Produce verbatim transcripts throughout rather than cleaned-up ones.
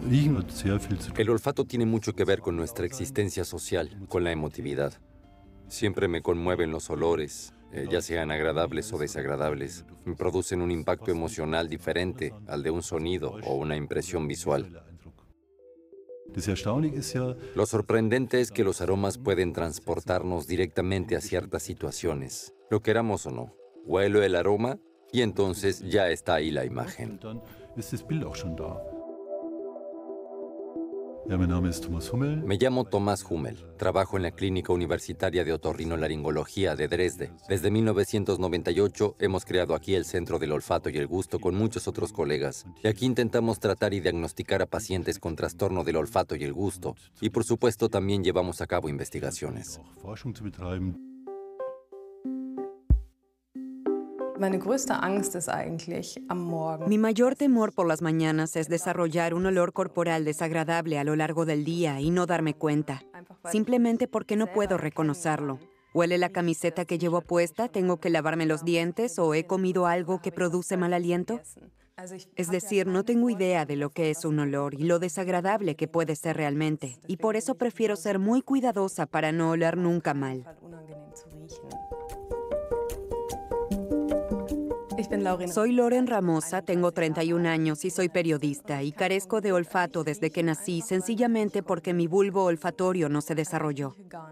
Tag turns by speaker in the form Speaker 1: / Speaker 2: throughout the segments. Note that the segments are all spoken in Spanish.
Speaker 1: El olfato tiene mucho que ver con nuestra existencia social, con la emotividad. Siempre me conmueven los olores, eh, ya sean agradables o desagradables. Me producen un impacto emocional diferente al de un sonido o una impresión visual. Lo sorprendente es que los aromas pueden transportarnos directamente a ciertas situaciones, lo queramos o no. Huelo el aroma y entonces ya está ahí la imagen. Me llamo Thomas Hummel. Trabajo en la Clínica Universitaria de Otorrinolaringología de Dresde. Desde mil novecientos noventa y ocho hemos creado aquí el Centro del Olfato y el Gusto con muchos otros colegas. Y aquí intentamos tratar y diagnosticar a pacientes con trastorno del olfato y el gusto. Y por supuesto también llevamos a cabo investigaciones.
Speaker 2: Mi mayor temor por las mañanas es desarrollar un olor corporal desagradable a lo largo del día y no darme cuenta, simplemente porque no puedo reconocerlo. ¿Huele la camiseta que llevo puesta? ¿Tengo que lavarme los dientes o he comido algo que produce mal aliento? Es decir, no tengo idea de lo que es un olor y lo desagradable que puede ser realmente, y por eso prefiero ser muy cuidadosa para no oler nunca mal. Soy Loren Ramosa, tengo treinta y un años y soy periodista y carezco de olfato desde que nací, sencillamente porque mi bulbo olfatorio no se desarrolló.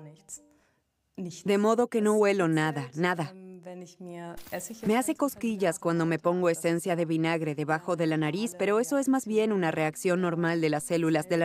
Speaker 2: De modo que no huelo nada, nada. Me hace cosquillas cuando me pongo esencia de vinagre debajo de la nariz, pero eso es más bien una reacción normal de las células de la